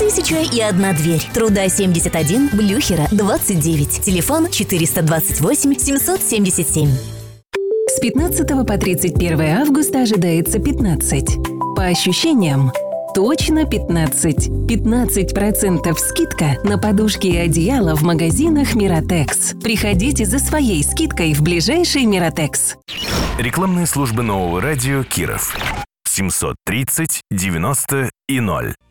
1001 дверь. Труда 71, Блюхера 29. Телефон 428 777. С 15 по 31 августа ожидается 15. По ощущениям, точно 15. 15% скидка на подушки и одеяла в магазинах Миротекс. Приходите за своей скидкой в ближайший Миротекс. Рекламные службы нового радио Киров. 730 90 и 0.